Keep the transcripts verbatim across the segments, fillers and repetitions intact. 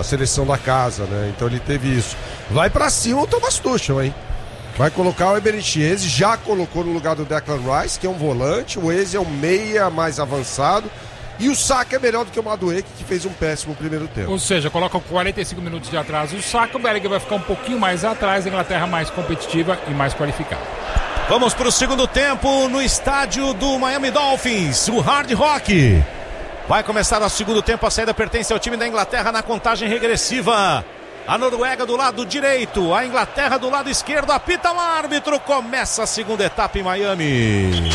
seleção da casa, né? Então ele teve isso. Vai pra cima o Thomas Tuchel, hein? Vai colocar o Eberechi Eze, já colocou no lugar do Declan Rice, que é um volante. O Eze é um meia mais avançado. E o Saka é melhor do que o Madueke, que fez um péssimo primeiro tempo. Ou seja, coloca quarenta e cinco minutos de atraso o Saka, o Berger vai ficar um pouquinho mais atrás, a Inglaterra mais competitiva e mais qualificada. Vamos para o segundo tempo no estádio do Miami Dolphins, o Hard Rock. Vai começar o segundo tempo, a saída pertence ao time da Inglaterra na contagem regressiva. A Noruega do lado direito, a Inglaterra do lado esquerdo, apita o árbitro, começa a segunda etapa em Miami.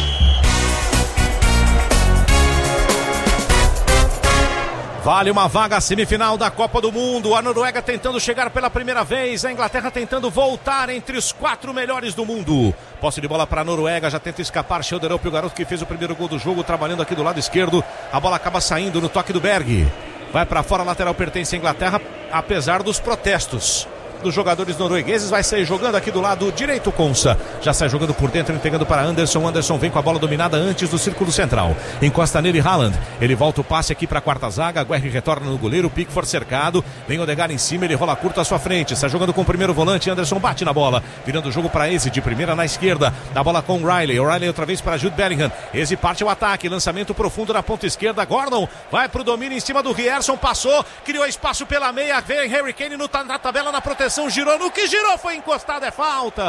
Vale uma vaga à semifinal da Copa do Mundo. A Noruega tentando chegar pela primeira vez. A Inglaterra tentando voltar entre os quatro melhores do mundo. Posse de bola para a Noruega. Já tenta escapar Schjelderup, o garoto que fez o primeiro gol do jogo, trabalhando aqui do lado esquerdo. A bola acaba saindo no toque do Berg. Vai para fora, lateral pertence à Inglaterra, apesar dos protestos dos jogadores noruegueses. Vai sair jogando aqui do lado direito, Konsa. Já sai jogando por dentro, entregando para Anderson. Anderson vem com a bola dominada antes do círculo central. Encosta nele Haaland. Ele volta o passe aqui para a quarta zaga. Guerri retorna no goleiro. Pickford cercado. Vem Odegaard em cima. Ele rola curto à sua frente. Sai jogando com o primeiro volante. Anderson bate na bola. Virando o jogo para Eze. De primeira na esquerda. Da bola com Riley. O Riley outra vez para Jude Bellingham. Eze parte ao ataque. Lançamento profundo na ponta esquerda. Gordon vai para o domínio em cima do Rierson. Passou. Criou espaço pela meia. Vem Harry Kane no, na tabela na proteção. Girou no que girou, foi encostado, é falta.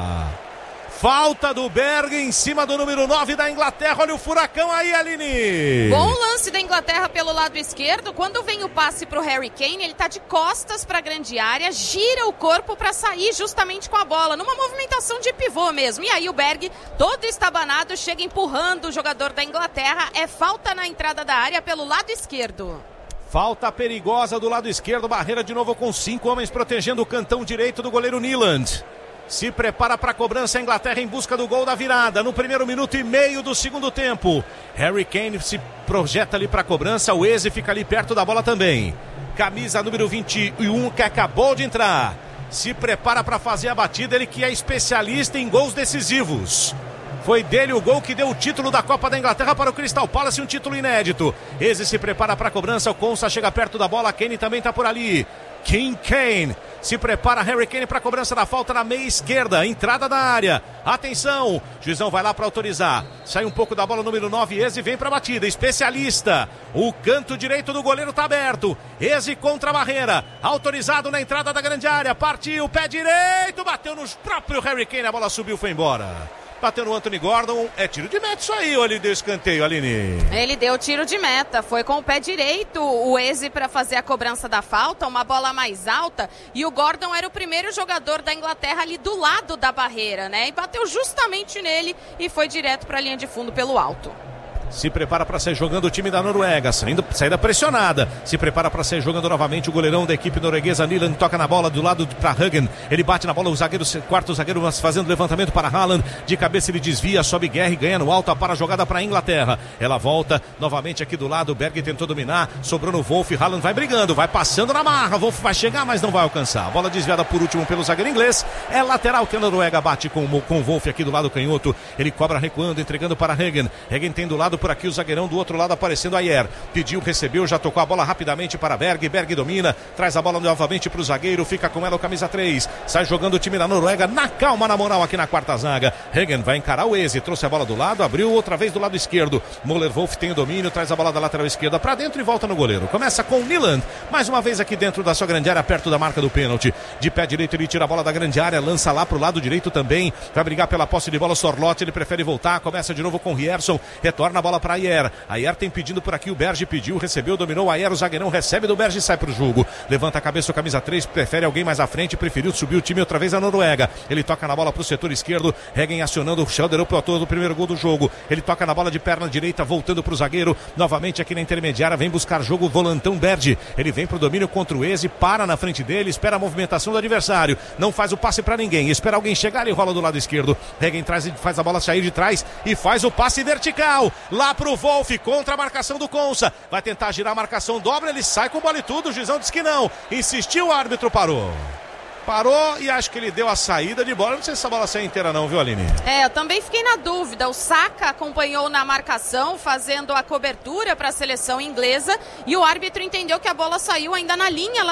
Falta do Berg em cima do número nove da Inglaterra. Olha o furacão aí, Aline. Bom lance da Inglaterra pelo lado esquerdo. Quando vem o passe pro Harry Kane, ele tá de costas para a grande área, gira o corpo para sair justamente com a bola, numa movimentação de pivô mesmo. E aí o Berg, todo estabanado, chega empurrando o jogador da Inglaterra. É falta na entrada da área pelo lado esquerdo. Falta perigosa do lado esquerdo, barreira de novo com cinco homens protegendo o cantão direito do goleiro Nyland. Se prepara para a cobrança a Inglaterra em busca do gol da virada no primeiro minuto e meio do segundo tempo. Harry Kane se projeta ali para a cobrança, o Eze fica ali perto da bola também. Camisa número vinte e um que acabou de entrar. Se prepara para fazer a batida, ele que é especialista em gols decisivos. Foi dele o gol que deu o título da Copa da Inglaterra para o Crystal Palace, um título inédito. Eze se prepara para a cobrança, o Konsa chega perto da bola, Kane também está por ali. King Kane se prepara, Harry Kane para a cobrança da falta na meia esquerda, entrada da área. Atenção, Juizão vai lá para autorizar. Sai um pouco da bola, número nove, Eze vem para a batida, especialista. O canto direito do goleiro está aberto. Eze contra a barreira, autorizado na entrada da grande área. Partiu, pé direito, bateu no próprio Harry Kane, a bola subiu, foi embora. Bateu no Anthony Gordon, é tiro de meta isso aí, ou ele deu escanteio, Aline? Ele deu tiro de meta, foi com o pé direito o Eze para fazer a cobrança da falta, uma bola mais alta, e o Gordon era o primeiro jogador da Inglaterra ali do lado da barreira, né? E bateu justamente nele e foi direto para a linha de fundo pelo alto. Se prepara para sair jogando o time da Noruega, saindo, saída pressionada. Se prepara para sair jogando novamente o goleirão da equipe norueguesa. Nyland toca na bola do lado para Hagen. Ele bate na bola, o zagueiro, quarto zagueiro fazendo levantamento para Haaland. De cabeça ele desvia, sobe Guerri, ganha no alto, para a jogada para a Inglaterra. Ela volta novamente aqui do lado. Berg tentou dominar, sobrou no Wolf. Haaland vai brigando, vai passando na marra. Wolf vai chegar, mas não vai alcançar. A bola desviada por último pelo zagueiro inglês. É lateral que a Noruega bate com, com o Wolf aqui do lado canhoto. Ele cobra recuando, entregando para Hagen. Hagen tem do lado por aqui o zagueirão, do outro lado aparecendo Ayer. Pediu, recebeu, já tocou a bola rapidamente para Berg. Berg domina, traz a bola novamente para o zagueiro, fica com ela o camisa três. Sai jogando o time da Noruega na calma, na moral aqui na quarta zaga. Hagen vai encarar o Eze, trouxe a bola do lado, abriu outra vez do lado esquerdo. Müller Wolf tem o domínio, traz a bola da lateral esquerda para dentro e volta no goleiro. Começa com o Nyland, mais uma vez aqui dentro da sua grande área, perto da marca do pênalti. De pé direito ele tira a bola da grande área, lança lá para o lado direito também. Vai brigar pela posse de bola, Sorloth, ele prefere voltar, começa de novo com o Rierson, retorna a bola para Ayer. Ayer tem pedindo por aqui, o Berge pediu, recebeu, dominou, Ayer, o zagueirão recebe do Berge e sai pro jogo. Levanta a cabeça o camisa três, prefere alguém mais à frente, preferiu subir o time outra vez a Noruega. Ele toca na bola pro setor esquerdo, Hagen acionando o Schjelderup, o autor do primeiro gol do jogo. Ele toca na bola de perna direita, voltando pro zagueiro, novamente aqui na intermediária, vem buscar jogo o volantão Berge. Ele vem pro domínio contra o Eze, para na frente dele, espera a movimentação do adversário, não faz o passe pra ninguém, espera alguém chegar e rola do lado esquerdo. Hagen traz, faz a bola sair de trás e faz o passe vertical, lá pro Wolf, contra a marcação do Konsa, vai tentar girar a marcação dobra, ele sai com bola e tudo, o Juizão disse que não, insistiu, o árbitro parou. Parou e acho que ele deu a saída de bola. Não sei se essa bola saiu inteira não, viu, Aline? É, eu também fiquei na dúvida. O Saka acompanhou na marcação, fazendo a cobertura para a seleção inglesa, e o árbitro entendeu que a bola saiu ainda na linha